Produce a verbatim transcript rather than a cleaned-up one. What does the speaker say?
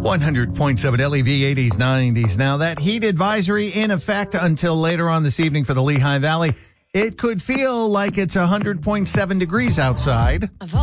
one hundred point seven L E V eighties, nineties. Now, that heat advisory in effect until later on this evening for the Lehigh Valley. It could feel like it's one hundred point seven degrees outside.